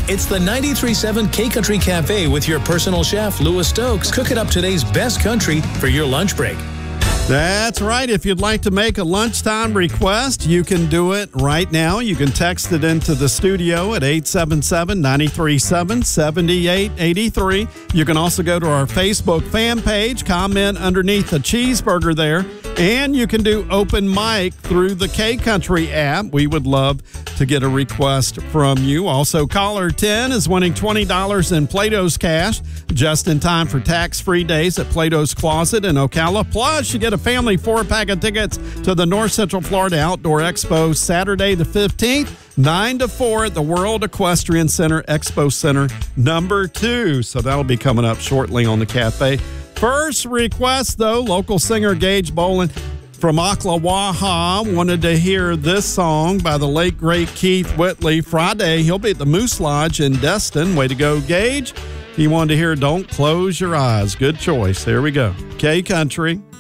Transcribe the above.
It's the 93.7 K-Country Cafe with your personal chef, Louis Stokes, cooking up today's best country for your lunch break. That's right. If you'd like to make a lunchtime request, you can do it right now. You can text it into the studio at 877-937-7883. You can also go to our Facebook fan page, comment underneath the cheeseburger there, and you can do open mic through the K-Country app. We would love to get a request from you. Also, caller 10 is winning $20 in Plato's Cash, just in time for tax-free days at Plato's Closet in Ocala. Plus, you get a family 4-pack of tickets to the North Central Florida Outdoor Expo Saturday the 15th, 9 to 4 at the World Equestrian Center, Expo Center number 2. So that'll be coming up shortly on the cafe. First request, though, local singer Gage Boland from Ocklawaha wanted to hear this song by the late, great Keith Whitley. Friday, he'll be at the Moose Lodge in Destin. Way to go, Gage. He wanted to hear Don't Close Your Eyes. Good choice. There we go. K-Country.